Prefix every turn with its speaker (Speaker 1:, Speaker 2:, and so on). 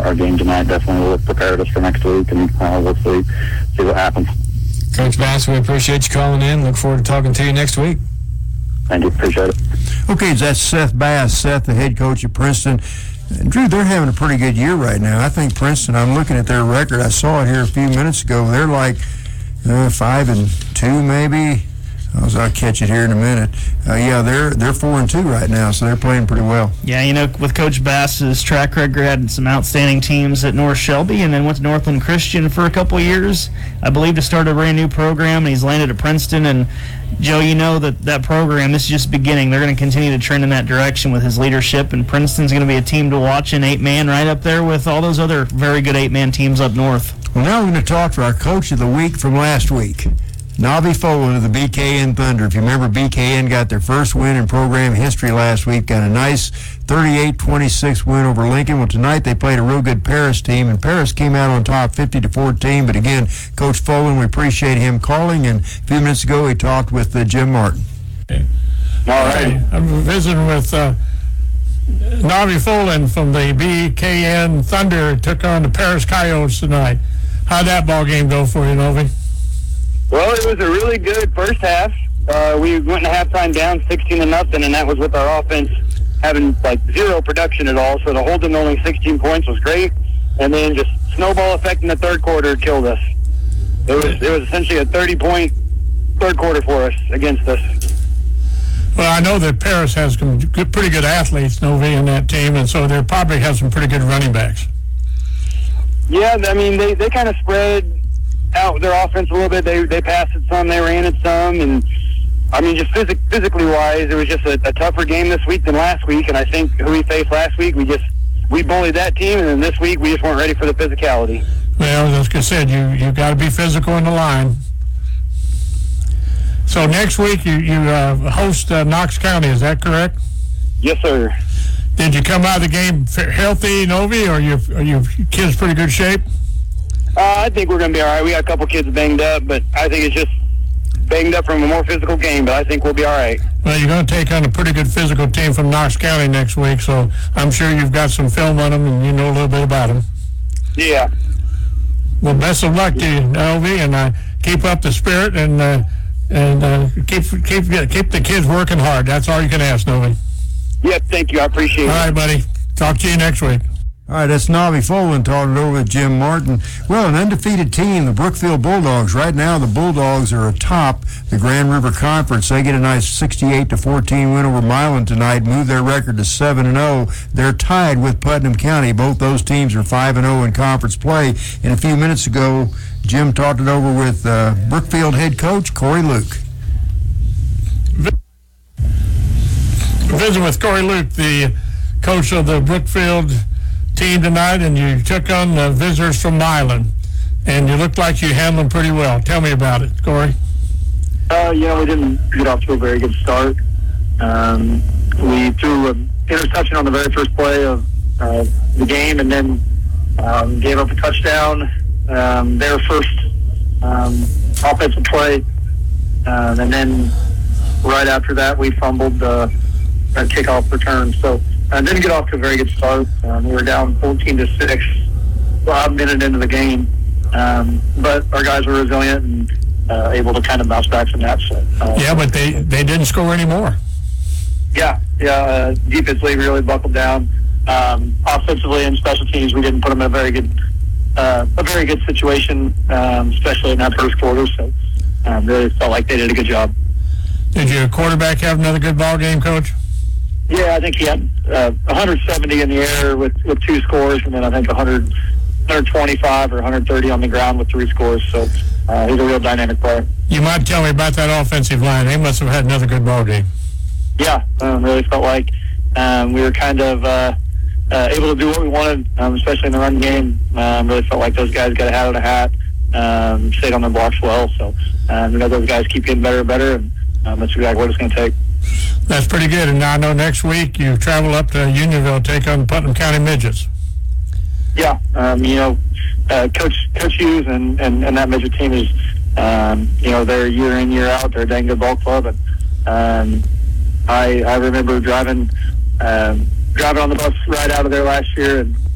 Speaker 1: our game tonight definitely will prepare us for next week, and we'll see what happens.
Speaker 2: Coach Bass, we appreciate you calling in. Look forward to talking to you next week.
Speaker 1: Thank you. Appreciate it.
Speaker 3: Okay, that's Seth Bass. Seth, the head coach at Princeton. Drew, they're having a pretty good year right now. I think Princeton, I'm looking at their record. I saw it here a few minutes ago. They're like 5-2 maybe. I'll catch it here in a minute. They're 4-2 right now, so they're playing pretty well.
Speaker 4: Yeah, with Coach Bass's track record, had some outstanding teams at North Shelby, and then went to Northland Christian for a couple of years, I believe, to start a brand new program, and he's landed at Princeton. And Joe, that program, this is just beginning. They're going to continue to trend in that direction with his leadership, and Princeton's going to be a team to watch in 8-man right up there with all those other very good 8-man teams up north.
Speaker 3: Well, now we're going to talk to our coach of the week from last week. Navi Folan of the BKN Thunder. If you remember, BKN got their first win in program history last week, got a nice 38-26 win over Lincoln. Well, tonight they played a real good Paris team, and Paris came out on top 50-14. But again, Coach Folan, we appreciate him calling, and a few minutes ago he talked with Jim Martin.
Speaker 1: All right.
Speaker 5: I'm visiting with Navi Folan from the BKN Thunder. Took on the Paris Coyotes tonight. How'd that ball game go for you, Novi?
Speaker 1: Well, it was a really good first half. We went to halftime down 16-0, and that was with our offense having zero production at all. So to hold them to only 16 points was great, and then just snowball effect in the third quarter killed us. It was essentially a 30-point third quarter for us against us.
Speaker 5: Well, I know that Paris has some pretty good athletes, Novi, in that team, and so they probably have some pretty good running backs.
Speaker 1: Yeah, I mean they kind of spread out their offense a little bit. They passed it some, they ran it some, and I mean just physically wise, it was just a tougher game this week than last week. And I think who we faced last week, we bullied that team, and then this week we just weren't ready for the physicality.
Speaker 5: Well, as I said, you got to be physical in the line. So next week you host Knox County, is that correct?
Speaker 1: Yes, sir.
Speaker 5: Did you come out of the game healthy, Novi, or are your kids pretty good shape?
Speaker 1: I think we're going to be all right. We got a couple kids banged up, but I think it's just banged up from a more physical game, but I think we'll be all right.
Speaker 5: Well, you're going to take on a pretty good physical team from Knox County next week, so I'm sure you've got some film on them and you know a little bit about them.
Speaker 1: Yeah.
Speaker 5: Well, best of luck to you, Novi, and keep up the spirit and keep the kids working hard. That's all you can ask, Novi.
Speaker 1: Yep, thank you. I appreciate it.
Speaker 5: All right, buddy. Talk to you next week.
Speaker 3: All right, that's Navi Folan talking over with Jim Martin. Well, an undefeated team, the Brookfield Bulldogs. Right now, the Bulldogs are atop the Grand River Conference. They get a nice 68-14 win over Milan tonight, move their record to 7-0. They're tied with Putnam County. Both those teams are 5-0 in conference play. And a few minutes ago, Jim talked it over with Brookfield head coach Corey Luke.
Speaker 5: Visit with Corey Luke, the coach of the Brookfield team tonight, and you took on the visitors from Milan, and you looked like you handled them pretty well. Tell me about it, Corey.
Speaker 1: We didn't get off to a very good start. We threw an interception on the very first play of the game, and then gave up a touchdown. Their first offensive play, and then right after that, we fumbled a kickoff return. So didn't get off to a very good start. We were down 14-6 about a minute into the game, but our guys were resilient and able to kind of bounce back from that. So
Speaker 5: but they didn't score any more.
Speaker 1: Defensively really buckled down. Offensively and special teams, we didn't put them in a very good situation, especially in that first quarter. So really felt like they did a good job.
Speaker 5: Did your quarterback have another good ball game, Coach?
Speaker 1: Yeah, I think he had 170 in the air with 2 scores, and then I think 125 or 130 on the ground with 3 scores. So he's a real dynamic player.
Speaker 5: You might tell me about that offensive line. They must have had another good ball game.
Speaker 1: Yeah, really felt like we were kind of able to do what we wanted, especially in the run game. Really felt like those guys got a hat out of hat, stayed on their blocks well. So those guys keep getting better and better, and that's exactly what it's going to take.
Speaker 5: That's pretty good. And now I know next week you travel up to Unionville, take on Putnam County Midgets.
Speaker 1: Yeah, Coach Hughes and that midget team is, they're year in, year out. They're a dang good ball club. And I remember driving on the bus right out of there last year, and